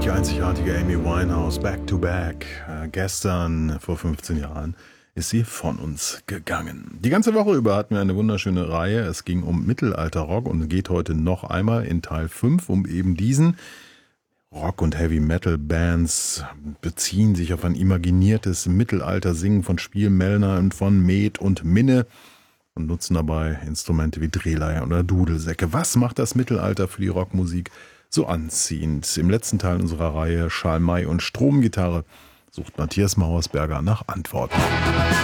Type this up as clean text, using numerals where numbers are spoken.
Die einzigartige Amy Winehouse, back to back. Gestern, vor 15 Jahren, ist sie von uns gegangen. Die ganze Woche über hatten wir eine wunderschöne Reihe. Es ging um Mittelalterrock und geht heute noch einmal in Teil 5 um eben diesen. Rock- und Heavy-Metal-Bands beziehen sich auf ein imaginiertes Mittelalter-Singen von Spielmellner und von Met und Minne und nutzen dabei Instrumente wie Drehleier oder Dudelsäcke. Was macht das Mittelalter für die Rockmusik so anziehend? Im letzten Teil unserer Reihe Schalmei und Stromgitarre sucht Matthias Mauersberger nach Antworten.